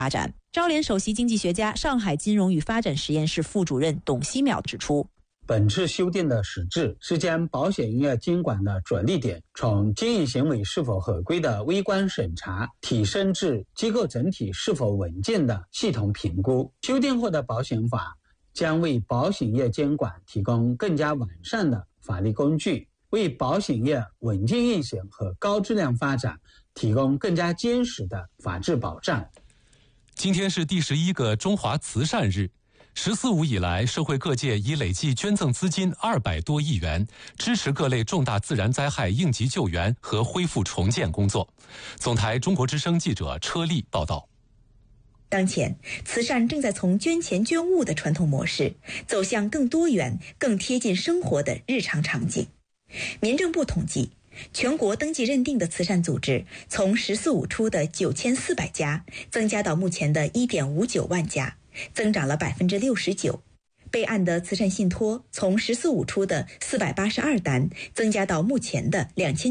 发展。招联首席经济学家、上海金融与发展实验室副主任董希淼指出， 本次修订的实质是将保险业监管的着力点从经营行为是否合规的微观审查提升至机构整体是否稳健的系统评估。修订后的保险法将为保险业监管提供更加完善的法律工具，为保险业稳健运行和高质量发展提供更加坚实的法治保障。 今天是第11个中华慈善日。“14五”以来，社会各界已累计捐赠资金200多亿元，支持各类重大自然灾害应急救援和恢复重建工作。总台中国之声记者车丽报道。 当前，慈善正在从捐钱捐物的传统模式走向更多元、更贴近生活的日常场景。民政部统计，全国登记认定的慈善组织从“14五”初的9400家增加到目前的1.59万家，增长了69%。备案的慈善信托从“14五”初的482单增加到目前的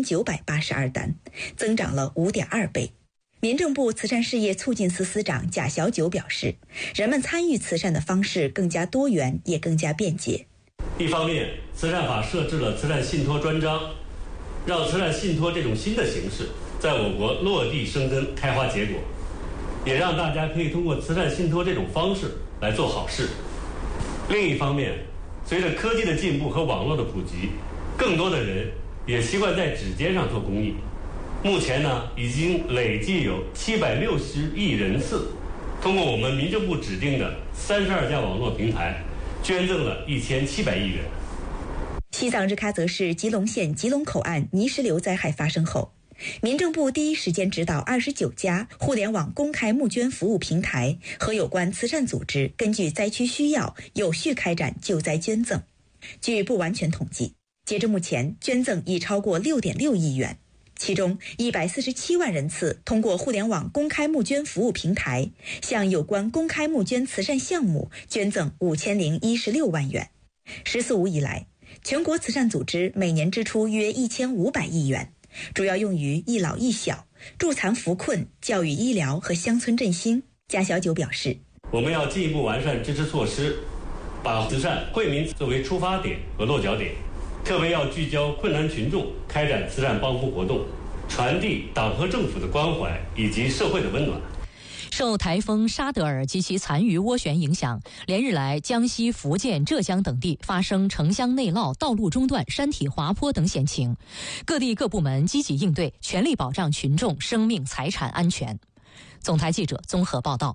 2982单，增长了5.2倍。民政部慈善事业促进司司长贾小九表示，人们参与慈善的方式更加多元，也更加便捷。 一方面，慈善法设置了慈善信托专章，让慈善信托这种新的形式在我国落地生根、开花结果，也让大家可以通过慈善信托这种方式来做好事。另一方面，随着科技的进步和网络的普及，更多的人也习惯在指尖上做公益。目前呢，已经累计有760亿人次通过我们民政部指定的32家网络平台捐赠了1700亿元。 西藏日喀则市吉隆县吉隆口岸泥石流灾害发生后，民政部第一时间指导29家互联网公开募捐服务平台和有关慈善组织根据灾区需要有序开展救灾捐赠。据不完全统计，截至目前捐赠已超过6.6亿元，其中147万人次通过互联网公开募捐服务平台向有关公开募捐慈善项目捐赠5016万元。“14五”以来，全国慈善组织每年支出约1500亿元，主要用于一老一小、助残扶困、教育医疗和乡村振兴。贾小九表示， 我们要进一步完善支持措施，把慈善惠民作为出发点和落脚点，特别要聚焦困难群众，开展慈善帮扶活动，传递党和政府的关怀以及社会的温暖。 受台风沙德尔及其残余涡旋影响，连日来江西、福建、浙江等地发生城乡内涝、道路中断、山体滑坡等险情，各地各部门积极应对，全力保障群众生命财产安全。总台记者综合报道。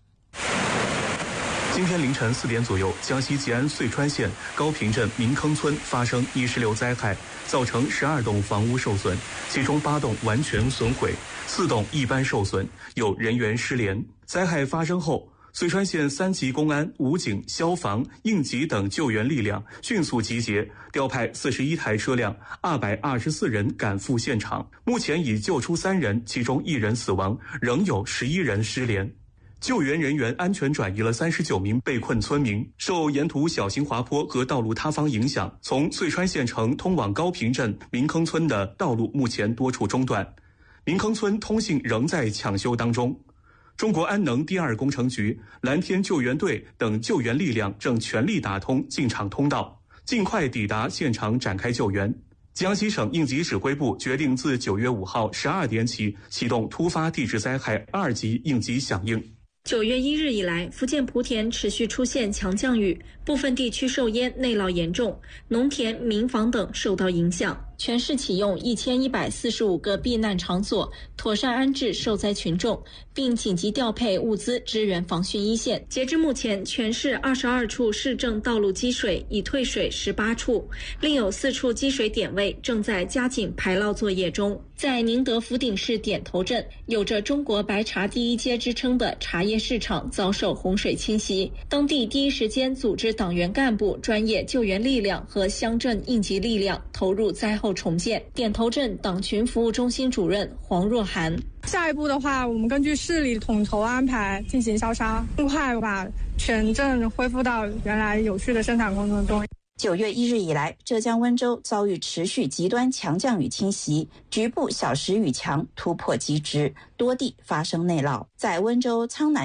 今天凌晨4点左右，江西吉安遂川县高坪镇明坑村发生泥石流灾害，造成12栋房屋受损，其中8栋完全损毁，4栋一般受损，有人员失联。灾害发生后，遂川县3级公安、武警、消防、应急等救援力量迅速集结，调派41台车辆，224人赶赴现场。目前已救出3人，其中1人死亡，仍有11人失联。救援人员安全转移了39名被困村民。受沿途小型滑坡和道路塌方影响，从遂川县城通往高坪镇明坑村的道路目前多处中断，明坑村通信仍在抢修当中。中国安能第2工程局、蓝天救援队等救援力量正全力打通进场通道，尽快抵达现场展开救援。江西省应急指挥部决定自9月5号12点起启动突发地质灾害2级应急响应。 9月1日以来，福建莆田持续出现强降雨，部分地区受淹，内涝严重，农田、民房等受到影响。全市启用1145个避难场所，妥善安置受灾群众，并紧急调配物资支援防汛一线。截至目前，全市22处市政道路积水，已退水18处，另有4处积水点位正在加紧排涝作业中。在宁德福鼎市点头镇，有着中国白茶第一街之称的茶叶市场遭受洪水侵袭，当地第一时间组织党员干部、专业救援力量和乡镇应急力量投入灾后重建。点头镇党群服务中心主任黄若涵： 下一步的话，我们根据市里统筹安排进行消杀，尽快把全镇恢复到原来有序的生产工作中。 9月1日以来，浙江温州遭遇持续极端强降雨侵袭，局部小时雨强突破极值，多地发生内涝。在温州苍南